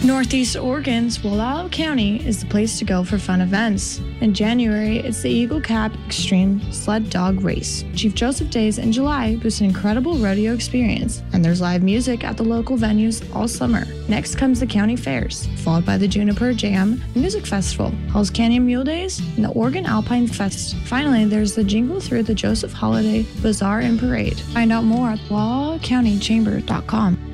Northeast Oregon's Wallowa County is the place to go for fun events. In January, it's the Eagle Cap Extreme Sled Dog Race. Chief Joseph Days in July boosts an incredible rodeo experience, and there's live music at the local venues all summer. Next comes the county fairs, followed by the Juniper Jam Music Festival, Halls Canyon Mule Days, and the Oregon Alpine Fest. Finally, there's the Jingle Through the Joseph Holiday Bazaar and Parade. Find out more at WallawaCountyChamber.com.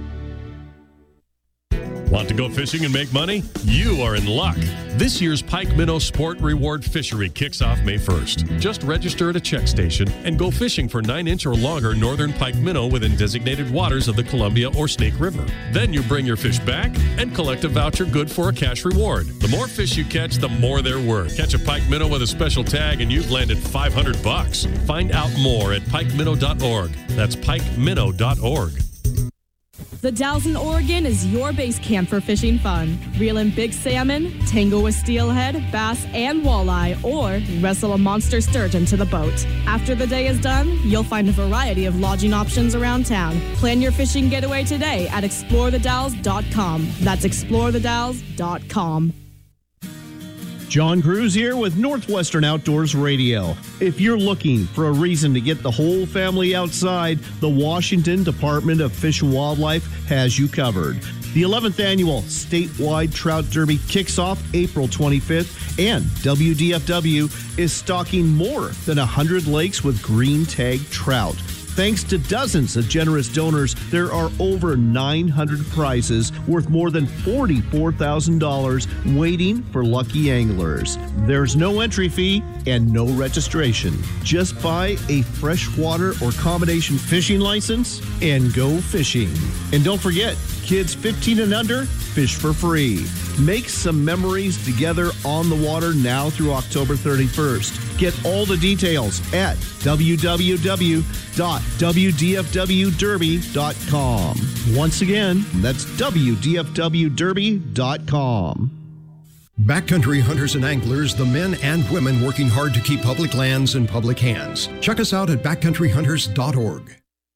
Want to go fishing and make money? You are in luck. This year's Pike Minnow Sport Reward Fishery kicks off May 1st. Just register at a check station and go fishing for 9-inch or longer northern pike minnow within designated waters of the Columbia or Snake River. Then you bring your fish back and collect a voucher good for a cash reward. The more fish you catch, the more they're worth. Catch a pike minnow with a special tag and you've landed $500. Find out more at pikeminnow.org. That's pikeminnow.org. The Dalles in Oregon is your base camp for fishing fun. Reel in big salmon, tangle with steelhead, bass, and walleye, or wrestle a monster sturgeon to the boat. After the day is done, you'll find a variety of lodging options around town. Plan your fishing getaway today at explorethedalles.com. That's explorethedalles.com. John Cruz here with Northwestern Outdoors Radio. If you're looking for a reason to get the whole family outside, the Washington Department of Fish and Wildlife has you covered. The 11th annual statewide trout derby kicks off April 25th, and WDFW is stocking more than 100 lakes with green tag trout. Thanks to dozens of generous donors, there are over 900 prizes worth more than $44,000 waiting for lucky anglers. There's no entry fee and no registration. Just buy a freshwater or combination fishing license and go fishing. And don't forget, kids 15 and under, fish for free. Make some memories together on the water now through October 31st. Get all the details at www.wdfwderby.com. Once again, that's wdfwderby.com. Backcountry hunters and anglers, the men and women working hard to keep public lands in public hands. Check us out at backcountryhunters.org.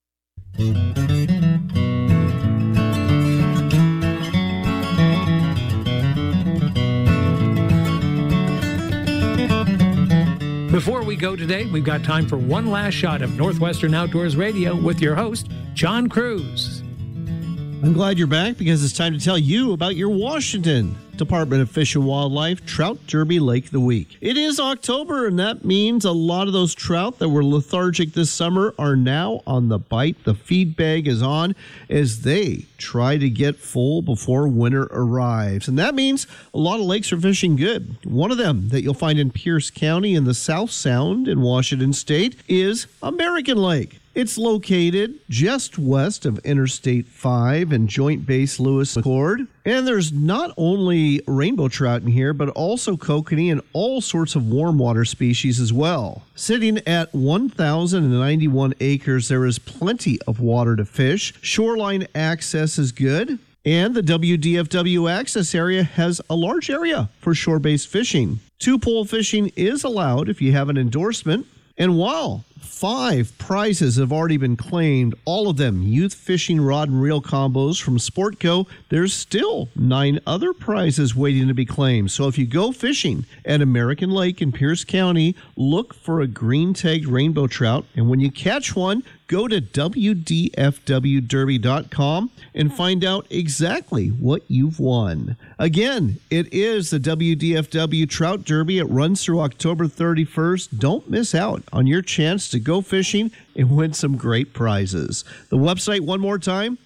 Before we go today, we've got time for one last shot of Northwestern Outdoors Radio with your host, John Cruz. I'm glad you're back because it's time to tell you about your Washington Department of Fish and Wildlife Trout Derby Lake of the Week. It is October, and that means a lot of those trout that were lethargic this summer are now on the bite. The feed bag is on as they try to get full before winter arrives. And that means a lot of lakes are fishing good. One of them that you'll find in Pierce County in the South Sound in Washington State is American Lake. It's located just west of Interstate 5 and Joint Base Lewis McChord. And there's not only rainbow trout in here, but also kokanee and all sorts of warm water species as well. Sitting at 1,091 acres, there is plenty of water to fish. Shoreline access is good. And the WDFW access area has a large area for shore-based fishing. Two-pole fishing is allowed if you have an endorsement. And while 5 prizes have already been claimed, all of them youth fishing rod and reel combos from Sportco, there's still 9 other prizes waiting to be claimed. So if you go fishing at American Lake in Pierce County, look for a green-tagged rainbow trout. And when you catch one, go to WDFWderby.com and find out exactly what you've won. Again, it is the WDFW Trout Derby. It runs through October 31st. Don't miss out on your chance to go fishing and win some great prizes. The website, one more time,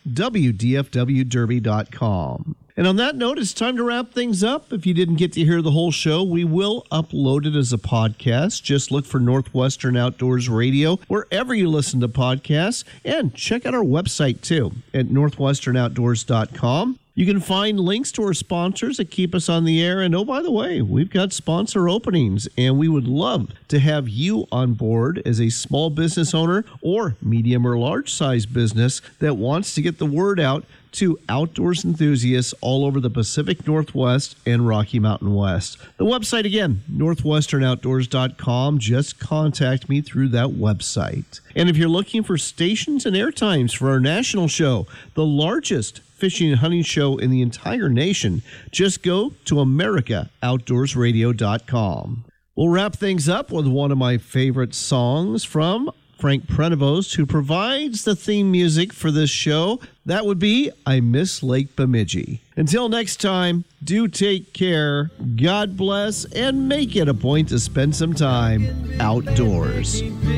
WDFWderby.com. And on that note, it's time to wrap things up. If you didn't get to hear the whole show, we will upload it as a podcast. Just look for Northwestern Outdoors Radio wherever you listen to podcasts. And check out our website, too, at northwesternoutdoors.com. You can find links to our sponsors that keep us on the air. And oh, by the way, we've got sponsor openings, and we would love to have you on board as a small business owner or medium or large size business that wants to get the word out to outdoors enthusiasts all over the Pacific Northwest and Rocky Mountain West. The website again, northwesternoutdoors.com. Just contact me through that website. And if you're looking for stations and airtimes for our national show, the largest fishing and hunting show in the entire nation, just go to AmericaOutdoorsRadio.com. We'll wrap things up with one of my favorite songs from Frank Prenevost, who provides the theme music for this show. That would be I Miss Lake Bemidji. Until next time, do take care, God bless, and make it a point to spend some time outdoors.